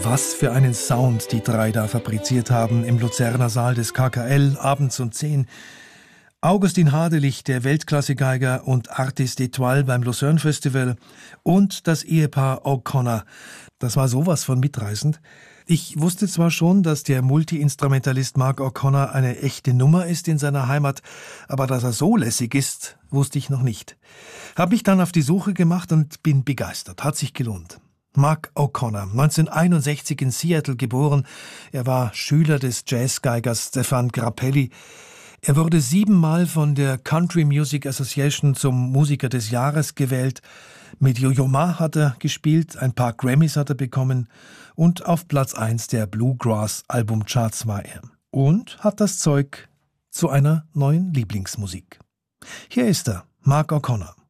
Was für einen Sound die drei da fabriziert haben im Luzerner Saal des KKL abends um 10. Augustin Hadelich, der Weltklasse-Geiger und Artist étoile beim Lucerne Festival, und das Ehepaar O'Connor. Das war sowas von mitreißend. Ich wusste zwar schon, dass der Multi-Instrumentalist Mark O'Connor eine echte Nummer ist in seiner Heimat, aber dass er so lässig ist, wusste ich noch nicht. Hab mich dann auf die Suche gemacht und bin begeistert. Hat sich gelohnt. Mark O'Connor, 1961 in Seattle geboren. Er war Schüler des Jazzgeigers Stéphane Grappelli. Er wurde 7-mal von der Country Music Association zum Musiker des Jahres gewählt. Mit Yo-Yo Ma hat er gespielt, ein paar Grammys hat er bekommen und auf Platz 1 der Bluegrass-Albumcharts war er. Und hat das Zeug zu einer neuen Lieblingsmusik. Hier ist er, Mark O'Connor.